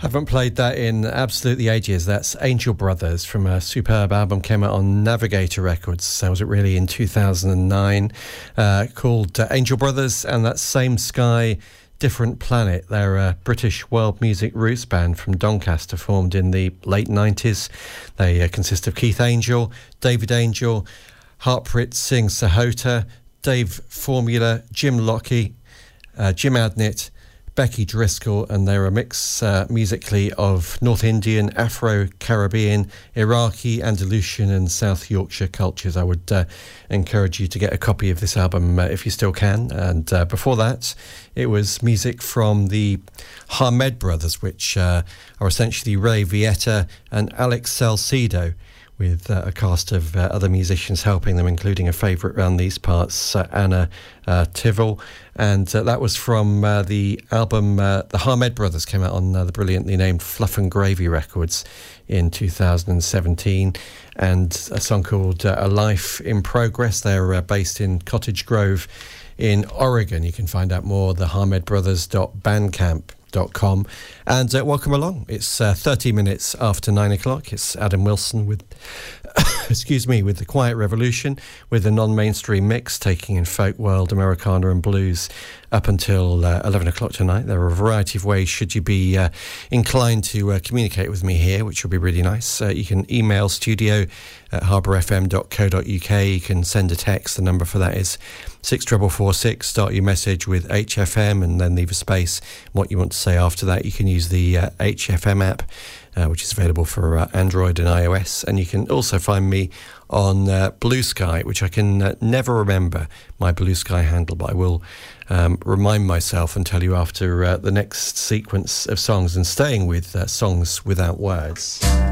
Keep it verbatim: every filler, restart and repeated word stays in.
Haven't played that in absolutely ages. That's Angel Brothers from a superb album, came out on Navigator Records. So was it really in two thousand nine, uh, called uh, Angel Brothers, and that Same Sky, Different Planet. They're a British world music roots band from Doncaster, formed in the late nineties. They uh, consist of Keith Angel, David Angel, Harpreet Singh Sahota, Dave Formula, Jim Lockie, uh, Jim Adnett, Becky Driscoll, and they're a mix uh, musically of North Indian, Afro-Caribbean, Iraqi, Andalusian and South Yorkshire cultures. I would uh, encourage you to get a copy of this album uh, if you still can. And uh, before that, it was music from the Hamed Brothers, which uh, are essentially Ray Vieta and Alex Salcedo, with uh, a cast of uh, other musicians helping them, including a favourite around these parts, uh, Anna uh, Tivol. And uh, that was from uh, the album, uh, the Hamed Brothers came out on uh, the brilliantly named Fluff and Gravy Records in two thousand seventeen. And a song called uh, A Life in Progress. They're uh, based in Cottage Grove in Oregon. You can find out more at the hamed brothers dot bandcamp dot com. And uh, welcome along. It's uh, thirty minutes after nine o'clock. It's Adam Wilson with excuse me with the Quiet Revolution, with a non-mainstream mix taking in folk, world, Americana and blues up until uh, eleven o'clock tonight. There are a variety of ways should you be uh, inclined to uh, communicate with me here, which will be really nice. Uh, you can email studio at harbour f m dot co dot u k. You can send a text. The number for that is six four four six. Start your message with H F M and then leave a space. What you want to say after that, you can use the uh, H F M app, uh, which is available for uh, Android and iOS. And you can also find me on uh, Blue Sky, which I can uh, never remember my Blue Sky handle, but I will um, remind myself and tell you after uh, the next sequence of songs, and staying with uh, songs without words.